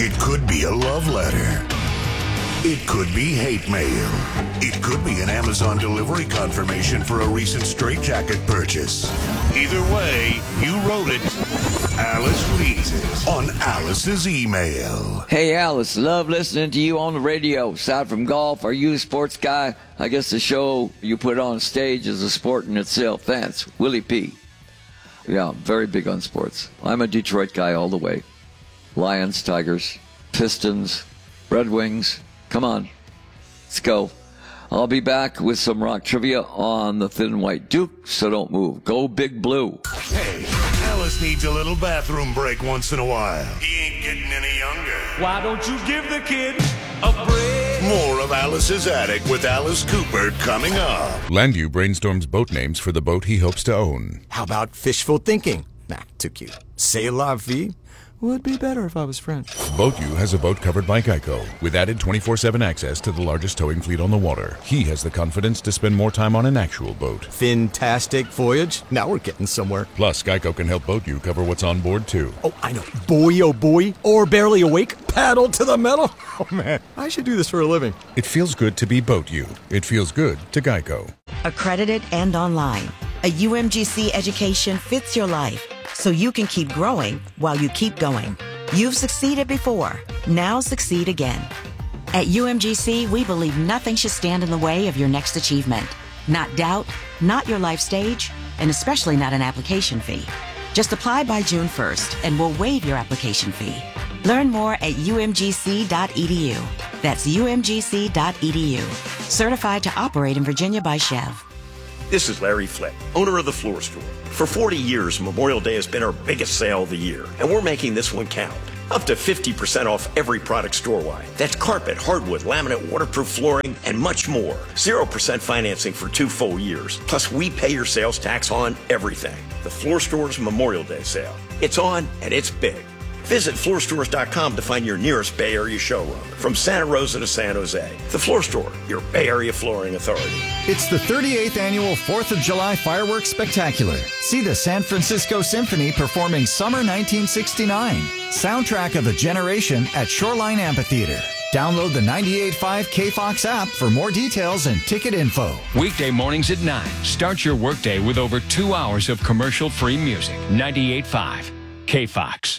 It could be a love letter. It could be hate mail. It could be an Amazon delivery confirmation for a recent straitjacket purchase. Either way, you wrote it. Alice reads it on Alice's email. Hey, Alice, love listening to you on the radio. Aside from golf, are you a sports guy? I guess the show you put on stage is a sport in itself. Thanks, Willie P. Yeah, very big on sports. I'm a Detroit guy all the way. Lions, Tigers, Pistons, Red Wings. Come on, let's go. I'll be back with some rock trivia on the Thin White Duke, so don't move. Go Big Blue. Hey, Alice needs a little bathroom break once in a while. He ain't getting any younger. Why don't you give the kid a break? More of Alice's Attic with Alice Cooper coming up. Landu brainstorms boat names for the boat he hopes to own. How about fishful thinking? Nah, too cute. C'est la vie? Would be better if I was French. BoatU has a boat covered by Geico with added 24/7 access to the largest towing fleet on the water. He has the confidence to spend more time on an actual boat. Fantastic voyage. Now we're getting somewhere. Plus, Geico can help BoatU cover what's on board, too. Oh, I know. Boy, oh boy. Or barely awake. Paddle to the metal. Oh, man. I should do this for a living. It feels good to be BoatU. It feels good to Geico. Accredited and online, a UMGC education fits your life so you can keep growing while you keep going. You've succeeded before. Now succeed again. At UMGC, we believe nothing should stand in the way of your next achievement. Not doubt, not your life stage, and especially not an application fee. Just apply by June 1st and we'll waive your application fee. Learn more at umgc.edu. That's umgc.edu. Certified to operate in Virginia by Chev. This is Larry Flick, owner of The Floor Store. For 40 years, Memorial Day has been our biggest sale of the year, and we're making this one count. Up to 50% off every product store-wide. That's carpet, hardwood, laminate, waterproof flooring, and much more. 0% financing for 2 full years. Plus, we pay your sales tax on everything. The Floor Store's Memorial Day sale. It's on, and it's big. Visit floorstores.com to find your nearest Bay Area showroom. From Santa Rosa to San Jose, The Floor Store, your Bay Area flooring authority. It's the 38th annual 4th of July Fireworks Spectacular. See the San Francisco Symphony performing Summer 1969, soundtrack of a generation at Shoreline Amphitheater. Download the 98.5 KFOX app for more details and ticket info. Weekday mornings at 9. Start your workday with over 2 hours of commercial-free music. 98.5 KFOX.